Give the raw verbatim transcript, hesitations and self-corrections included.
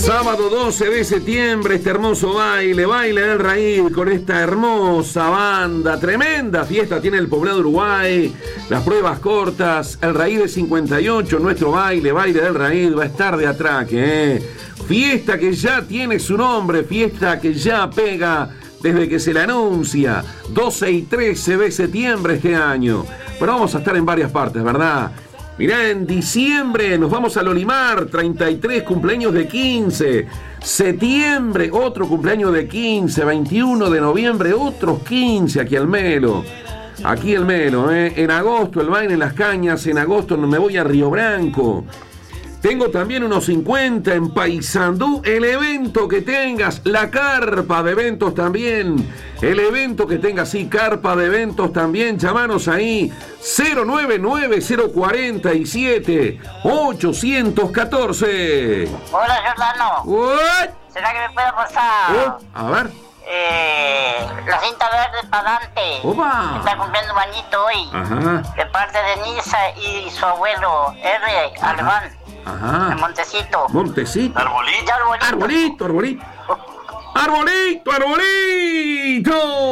Sábado doce de septiembre, este hermoso baile, baile del Raíz con esta hermosa banda, tremenda fiesta tiene el poblado de Uruguay, las pruebas cortas, el Raíz de cincuenta y ocho, nuestro baile, baile del Raíz, va a estar de atraque, ¿eh? Fiesta que ya tiene su nombre, fiesta que ya pega desde que se la anuncia, doce y trece de septiembre este año, pero vamos a estar en varias partes, ¿verdad? Mirá, en diciembre nos vamos al Olimar, treinta y tres cumpleaños de quince. Septiembre, otro cumpleaños de quince. veintiuno de noviembre, otros quince aquí al Melo. Aquí el Melo, ¿eh? En agosto el baile en Las Cañas, en agosto me voy a Río Branco. Tengo también unos cincuenta en Paysandú, el evento que tengas, la carpa de eventos también, el evento que tengas, sí, carpa de eventos también, llamanos ahí, cero nueve nueve cero cuatro siete ocho uno cuatro. Hola, Jordano. What? ¿Será que me puede pasar? Oh, a ver. Eh, la cinta verde para Dante. Opa. Está cumpliendo un añito hoy. Ajá. De parte de Nisa y su abuelo R. Alemán. Ajá. En Montecito. Montecito. Arbolito. Arbolito, arbolito. Arbolito, arbolito.